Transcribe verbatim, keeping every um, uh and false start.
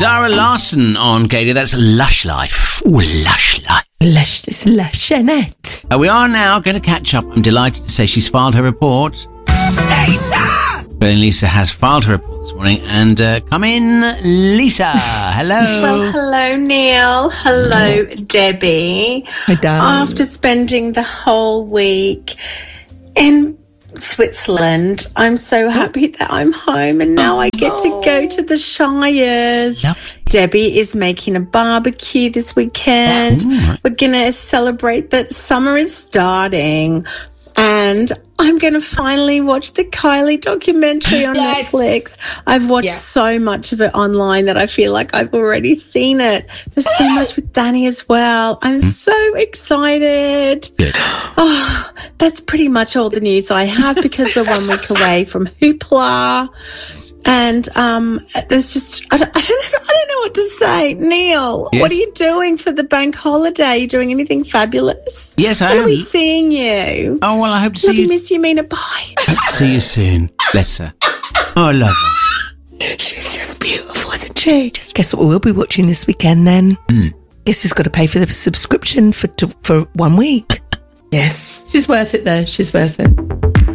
Zara Larsson on Gaydar. That's Lush Life. Ooh, Lush Life. Lush, it's Lush, Annette. Uh, we are now going to catch up. I'm delighted to say she's filed her report. Lisa! But Lisa has filed her report this morning. And uh, come in, Lisa. Hello. Well, hello, Neil. Hello, Debbie. Hi, darling. After spending the whole week in Switzerland, I'm so happy that I'm home and now I get to go to the Shires. Lovely. Debbie is making a barbecue this weekend. Ooh. We're going to celebrate that summer is starting. And I'm going to finally watch the Kylie documentary on Yes. Netflix. I've watched Yeah. so much of it online that I feel like I've already seen it. There's so much with Danny as well. I'm so excited. Good. Oh, that's pretty much all the news I have because we're one week away from Hoopla. And um, there's just, I don't, I, don't know, I don't know what to say. Neil, Yes. what are you doing for the bank holiday? Are you doing anything fabulous? Yes, I When am. are we seeing you? Oh, well, I hope to see Love you. you, miss you, Mina. Bye. Hope to see you soon. Bless her. Oh, I love her. She's just beautiful, isn't she? Guess what we'll be watching this weekend then? Mm. Guess who's got to pay for the subscription for, to, for one week? Yes. She's worth it though. She's worth it.